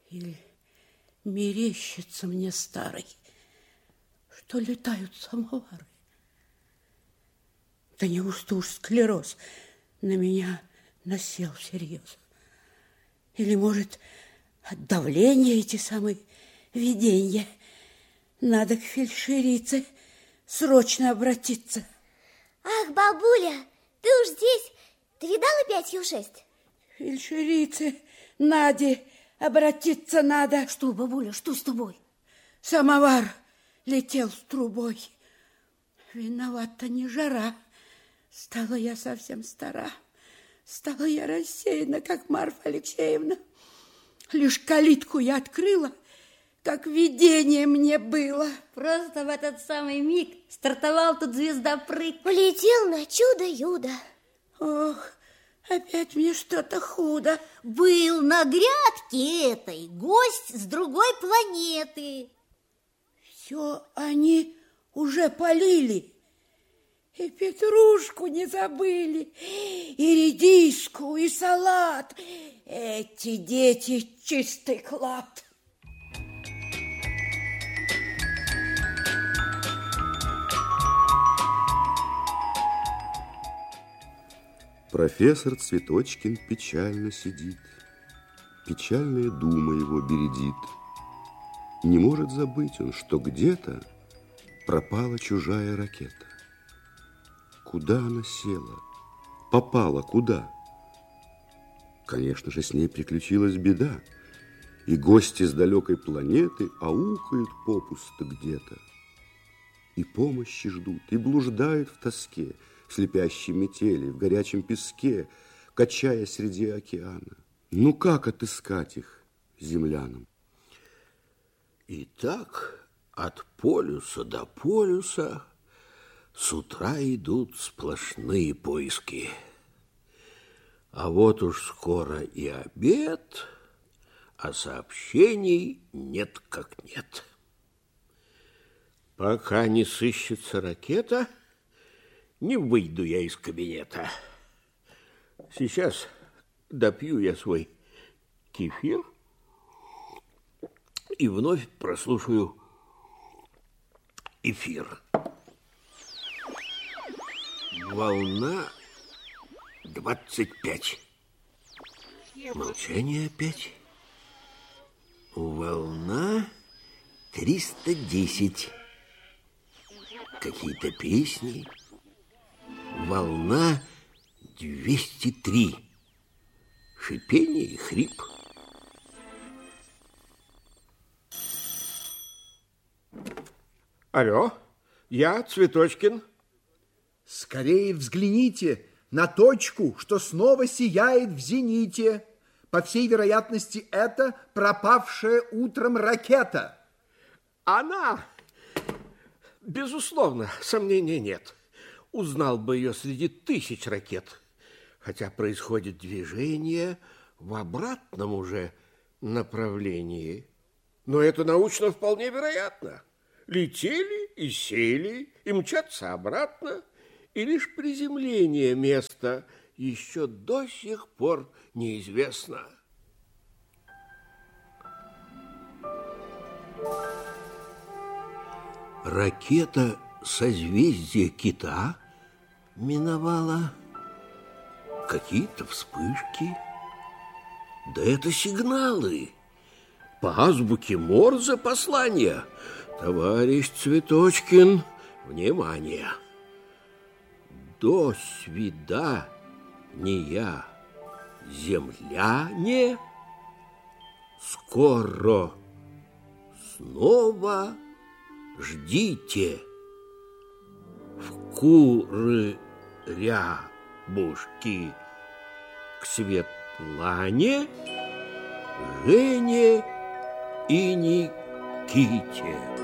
Или мерещится мне старый, что летают самовары? Да неужто уж склероз на меня насел всерьез? Или, может, от давления эти самые видения? Надо к фельдшерице срочно обратиться. Ах, бабуля, ты уж здесь. Ты видала 5Ю6? Фельдшерице Наде обратиться надо. Что, бабуля, что с тобой? Самовар летел с трубой. Виновата не жара. Стала я совсем стара. Стала я рассеяна, как Марфа Алексеевна. Лишь калитку я открыла, как видение мне было. Просто в этот самый миг стартовал тут звездопрыг. Улетел на чудо-юдо. Ох, опять мне что-то худо. Был на грядке этой гость с другой планеты. Все они уже полили. И петрушку не забыли, и редиску, и салат. Эти дети чистый клад. Профессор Цветочкин печально сидит, печальная дума его бередит. Не может забыть он, что где-то пропала чужая ракета. Куда она села? Попала куда? Конечно же, с ней приключилась беда, и гости с далекой планеты аукают попусто где-то. И помощи ждут, и блуждают в тоске, в слепящей метели, в горячем песке, качая среди океана. Ну, как отыскать их, землянам? Итак, от полюса до полюса с утра идут сплошные поиски. А вот уж скоро и обед, а сообщений нет как нет. Пока не сыщется ракета, не выйду я из кабинета. Сейчас допью я свой кефир и вновь прослушаю эфир. Волна 25. Молчание опять. Волна 310. Какие-то песни. Волна 203. Шипение и хрип. Алло, я Цветочкин. Скорее взгляните на точку, что снова сияет в зените. По всей вероятности, это пропавшая утром ракета. Она, безусловно, сомнений нет. Узнал бы ее среди тысяч ракет. Хотя происходит движение в обратном уже направлении. Но это научно вполне вероятно. Летели и сели, и мчатся обратно. И лишь приземление места еще до сих пор неизвестно. Ракета созвездия Кита миновала. Какие-то вспышки. Да это сигналы. По азбуке Морзе послания. Товарищ Цветочкин, внимание! До свидания, земляне, скоро снова ждите в куры-рябушки к Светлане, Жене и Никите.